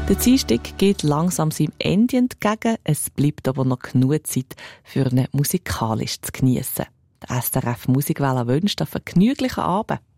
Der Dienstag geht langsam seinem Ende entgegen. Es bleibt aber noch genug Zeit für ihn musikalisch zu geniessen. Die SRF Musikwelle wünscht einen vergnüglichen Abend.